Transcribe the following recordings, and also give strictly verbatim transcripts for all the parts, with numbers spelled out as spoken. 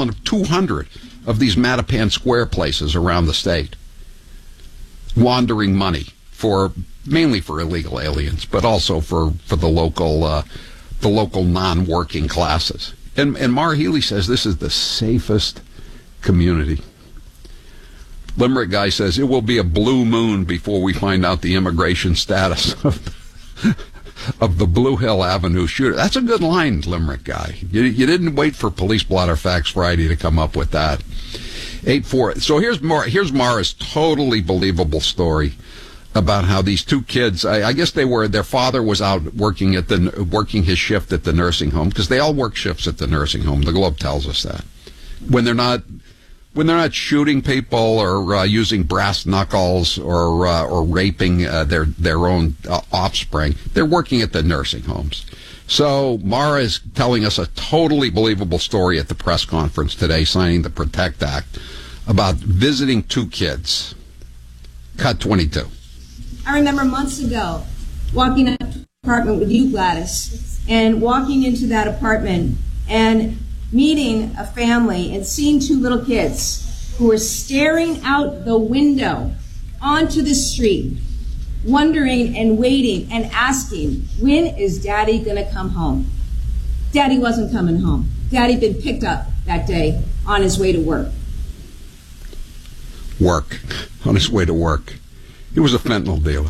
equivalent of two hundred of these Mattapan Square places around the state, laundering money for mainly for illegal aliens, but also for for the local uh, the local non-working classes. And and Maura Healey says this is the safest community. Limerick guy says it will be a blue moon before we find out the immigration status of, of the Blue Hill Avenue shooter. That's a good line, Limerick guy. You, you didn't wait for Police Blotter Facts Friday to come up with that. Eight four. So here's Mar- here's Mara's totally believable story about how these two kids. I, I guess they were. Their father was out working at the working his shift at the nursing home, because they all work shifts at the nursing home. The Globe tells us that when they're not. When they're not shooting people or uh, using brass knuckles or uh, or raping uh, their their own uh, offspring, they're working at the nursing homes. So Mara is telling us a totally believable story at the press conference today, signing the PROTECT Act, about visiting two kids. Cut twenty-two. I remember months ago walking up to an apartment with you, Gladys, and walking into that apartment and meeting a family and seeing two little kids who were staring out the window onto the street, wondering and waiting and asking, when is Daddy going to come home? Daddy wasn't coming home. Daddy been picked up that day on his way to work. Work. On his way to work. He was a fentanyl dealer.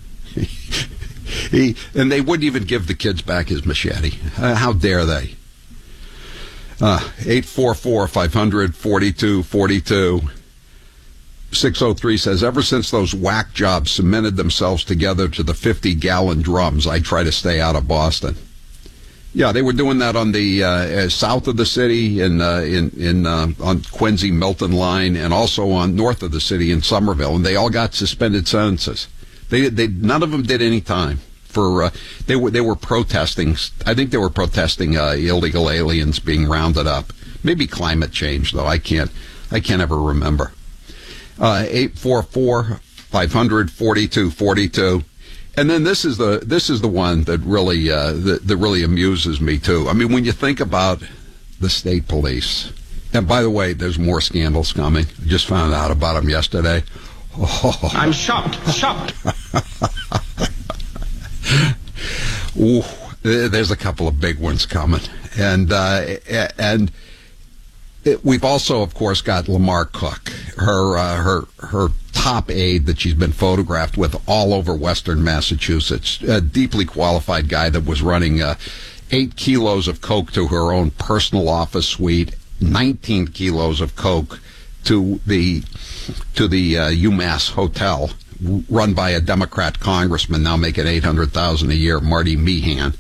he And they wouldn't even give the kids back his machete. Uh, how dare they? Uh, eight four four, five hundred, forty-two forty-two. six oh three says, ever since those whack jobs cemented themselves together to the fifty-gallon drums, I try to stay out of Boston. Yeah, they were doing that on the uh, uh, south of the city in uh, in in uh, on Quincy Milton line, and also on north of the city in Somerville, and they all got suspended sentences. They they none of them did any time. For uh, they were they were protesting. I think they were protesting uh, illegal aliens being rounded up. Maybe climate change, though. I can't I can't ever remember. Uh, eight four four, five hundred, forty-two forty-two. And then this is the this is the one that really uh, that, that really amuses me too. I mean, when you think about the state police, and by the way, there's more scandals coming. I just found out about them yesterday. Oh. I'm shocked, shocked. Ooh, there's a couple of big ones coming, and uh, and it, we've also, of course, got Lamar Cook, her uh, her her top aide that she's been photographed with all over Western Massachusetts. A deeply qualified guy that was running uh, eight kilos of coke to her own personal office suite, nineteen kilos of coke to the to the uh, UMass hotel, run by a Democrat congressman now making eight hundred thousand dollars a year, Marty Meehan.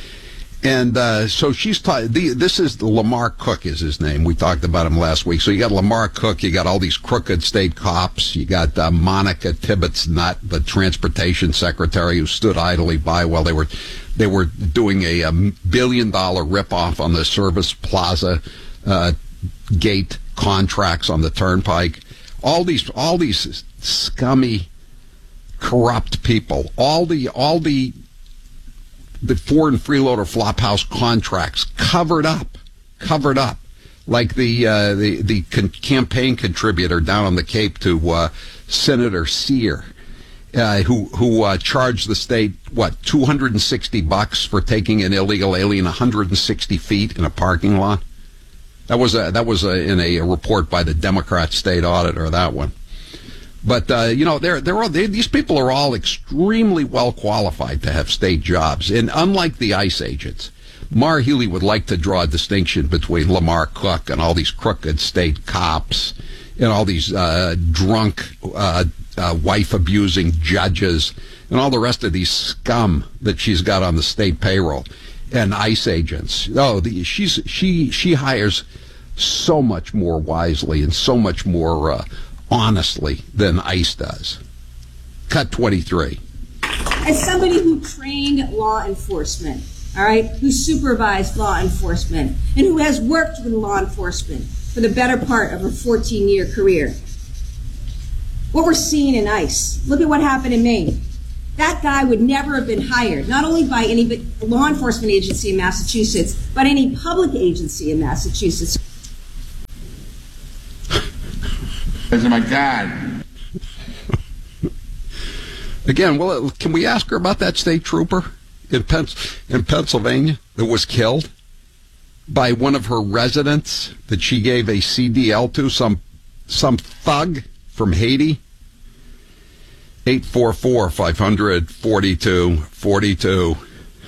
And uh, so she's ta- the, this is Lamar Cook is his name. We talked about him last week. So you got Lamar Cook, you got all these crooked state cops, you got uh, Monica Tibbetts-Nutt, the transportation secretary, who stood idly by while they were they were doing a, a billion dollar ripoff on the Service Plaza uh, gate contracts on the Turnpike. All these all these scummy, corrupt people, all the all the the Ford and Freeloader Flophouse contracts covered up, covered up, like the uh, the the con- campaign contributor down on the Cape to uh, Senator Sear, uh, who who uh, charged the state what two hundred sixty bucks for taking an illegal alien one hundred sixty feet in a parking lot. That was a, that was a, in a, a report by the Democrat state auditor. That one. But, uh, you know, they're, they're all, they, these people are all extremely well qualified to have state jobs. And unlike the ICE agents, Maura Healey would like to draw a distinction between Lamar Cook and all these crooked state cops and all these uh, drunk, uh, uh, wife-abusing judges and all the rest of these scum that she's got on the state payroll and ICE agents. Oh, the, she's she she hires so much more wisely and so much more uh, honestly than ICE does. Cut twenty-three. As somebody who trained law enforcement, all right, who supervised law enforcement, and who has worked with law enforcement for the better part of her fourteen-year career, what we're seeing in ICE, look at what happened in Maine. That guy would never have been hired, not only by any law enforcement agency in Massachusetts, but any public agency in Massachusetts. Oh my God. Again, well, can we ask her about that state trooper in, Pens- in Pennsylvania that was killed by one of her residents that she gave a C D L to, some some thug from Haiti? eight four four, five hundred, forty-two forty-two.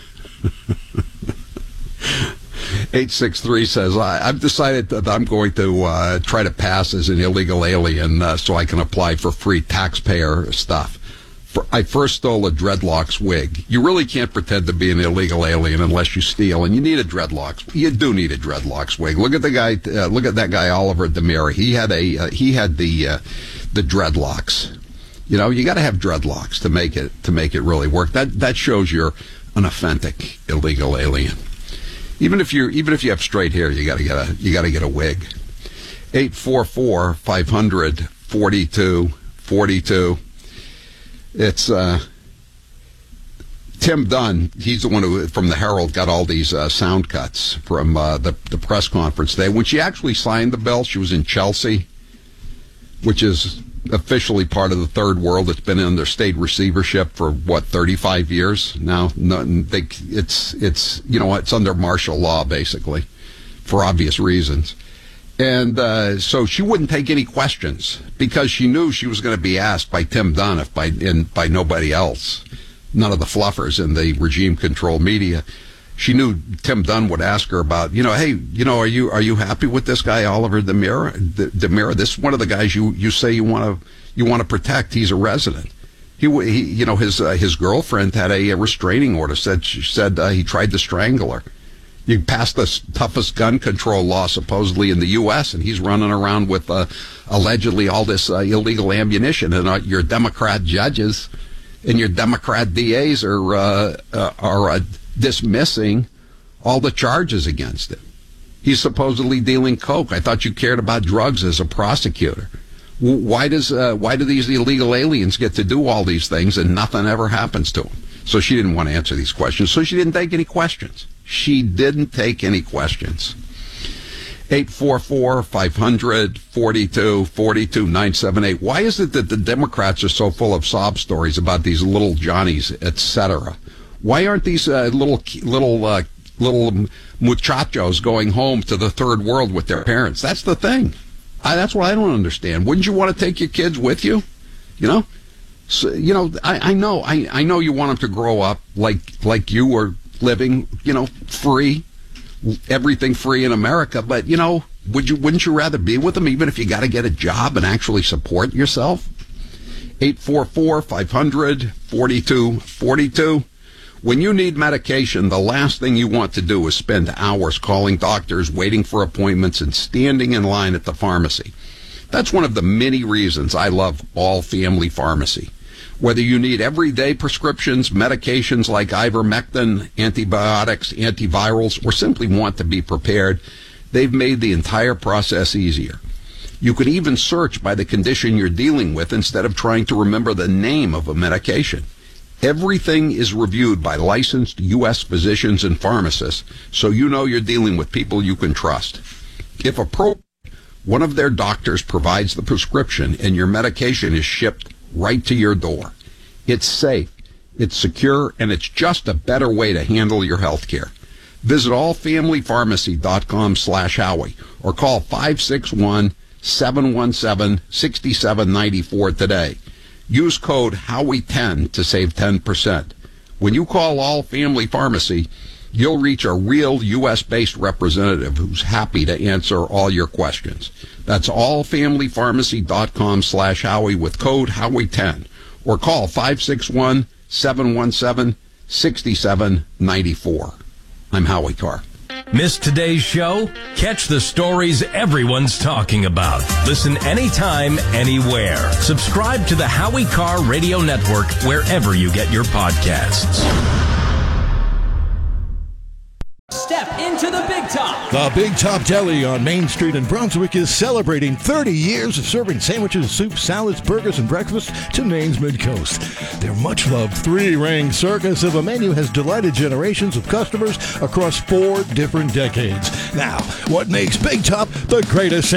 eight six three says, I, I've decided that I'm going to uh, try to pass as an illegal alien uh, so I can apply for free taxpayer stuff. For, I first stole a dreadlocks wig. You really can't pretend to be an illegal alien unless you steal, and you need a dreadlocks. You do need a dreadlocks wig. Look at the guy. Uh, look at that guy, Oliver Demira. He had a uh, he had the uh, the dreadlocks. You know, you got to have dreadlocks to make it to make it really work. That that shows you're an authentic illegal alien. Even if you even if you have straight hair, you got to get a you got to get a wig. eight four four, five hundred, forty-two forty-two. It's uh, Tim Dunn. He's the one who, from the Herald, got all these uh, sound cuts from uh, the the press conference today. When she actually signed the bill, she was in Chelsea, which is officially part of the third world. It's been under state receivership for what, thirty-five years now. No, they, it's it's you know it's under martial law basically, for obvious reasons. And uh, so she wouldn't take any questions because she knew she was going to be asked by Tim Dunn, if by and by nobody else, none of the fluffers in the regime control media. She knew Tim Dunn would ask her about, you know, hey, you know, are you are you happy with this guy Oliver Demira? Demira, this is one of the guys you, you say you want to you want to protect. He's a resident. He, he you know, his uh, his girlfriend had a, a restraining order. Said she said uh, he tried to strangle her. You passed the toughest gun control law supposedly in the U S, and he's running around with uh, allegedly all this uh, illegal ammunition, and uh, your Democrat judges and your Democrat D As are uh, uh, are. Uh, dismissing all the charges against him. He's supposedly dealing coke. I thought you cared about drugs as a prosecutor. Why does uh, why do these illegal aliens get to do all these things and nothing ever happens to them? So she didn't want to answer these questions. So she didn't take any questions. She didn't take any questions. eight four four, five hundred, forty-two forty-two, nine seven eight. Why is it that the Democrats are so full of sob stories about these little Johnnies, et cetera? Why aren't these uh, little little uh, little muchachos going home to the third world with their parents? That's the thing. I, that's what I don't understand. Wouldn't you want to take your kids with you? You know, so, you know. I, I know. I, I know you want them to grow up like like you were living. You know, free, everything free in America. But you know, would you wouldn't you rather be with them, even if you got to get a job and actually support yourself? eight four four, five hundred, forty-two forty-two. When you need medication, the last thing you want to do is spend hours calling doctors, waiting for appointments, and standing in line at the pharmacy. That's one of the many reasons I love All Family Pharmacy. Whether you need everyday prescriptions, medications like ivermectin, antibiotics, antivirals, or simply want to be prepared, they've made the entire process easier. You can even search by the condition you're dealing with instead of trying to remember the name of a medication. Everything is reviewed by licensed U S physicians and pharmacists, so you know you're dealing with people you can trust. If appropriate, one of their doctors provides the prescription and your medication is shipped right to your door. It's safe, it's secure, and it's just a better way to handle your health care. Visit allfamilypharmacy.com slash Howie or call five six one, seven one seven, six seven nine four today. Use code Howie ten to save ten percent. When you call All Family Pharmacy, you'll reach a real U S-based representative who's happy to answer all your questions. That's allfamilypharmacy.com slash Howie with code Howie ten. Or call five six one, seven one seven, six seven nine four. I'm Howie Carr. Missed today's show? Catch the stories everyone's talking about. Listen anytime, anywhere. Subscribe to the Howie Carr Radio Network wherever you get your podcasts. Step into the Big Top. The Big Top Deli on Main Street in Brunswick is celebrating thirty years of serving sandwiches, soups, salads, burgers, and breakfast to Maine's Mid-Coast. Their much-loved three-ring circus of a menu has delighted generations of customers across four different decades. Now, what makes Big Top the greatest